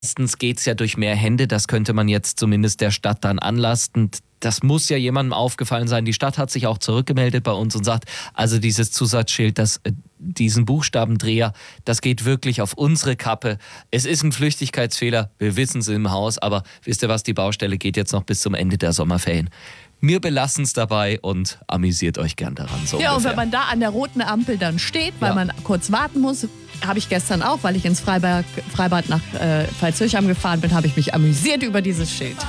Erstens geht es ja durch mehr Hände, das könnte man jetzt zumindest der Stadt dann anlasten. Das muss ja jemandem aufgefallen sein. Die Stadt hat sich auch zurückgemeldet bei uns und sagt, also dieses Zusatzschild, diesen Buchstabendreher, das geht wirklich auf unsere Kappe. Es ist ein Flüchtigkeitsfehler, wir wissen es im Haus, aber wisst ihr was, die Baustelle geht jetzt noch bis zum Ende der Sommerferien. Wir belassen es dabei und amüsiert euch gern daran. So ja, ungefähr. und wenn man da an der roten Ampel dann steht, weil man kurz warten muss, habe ich gestern auch, weil ich ins Freibad nach Pfalz-Höchheim gefahren bin, habe ich mich amüsiert über dieses Schild.